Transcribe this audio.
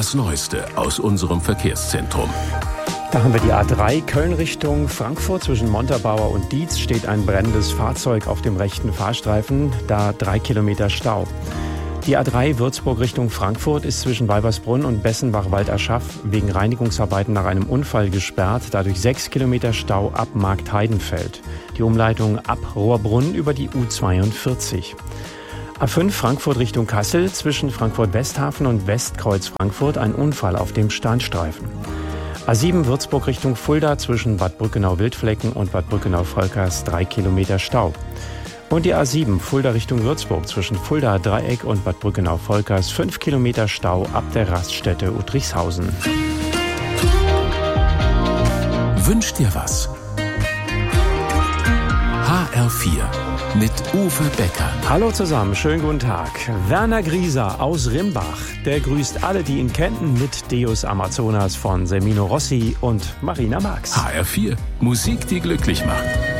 das Neueste aus unserem Verkehrszentrum. Da haben wir die A3 Köln Richtung Frankfurt. Zwischen Montabaur und Dietz steht ein brennendes Fahrzeug auf dem rechten Fahrstreifen. Da 3 Kilometer Stau. Die A3 Würzburg Richtung Frankfurt ist zwischen Weibersbrunn und Bessenbach-Walderschaff wegen Reinigungsarbeiten nach einem Unfall gesperrt. Dadurch 6 Kilometer Stau ab Marktheidenfeld. Die Umleitung ab Rohrbrunn über die U42. A5 Frankfurt Richtung Kassel. Zwischen Frankfurt-Westhafen und Westkreuz Frankfurt ein Unfall auf dem Standstreifen. A7 Würzburg Richtung Fulda zwischen Bad Brückenau-Wildflecken und Bad Brückenau-Volkers 3 Kilometer Stau. Und die A7 Fulda Richtung Würzburg zwischen Fulda Dreieck und Bad Brückenau-Volkers 5 Kilometer Stau ab der Raststätte Uttrichshausen. Wünsch dir was? HR4 mit Uwe Becker. Hallo zusammen, schönen guten Tag. Werner Grieser aus Rimbach, der grüßt alle, die ihn kennen, mit Deus Amazonas von Semino Rossi und Marina Marx. HR4, Musik, die glücklich macht.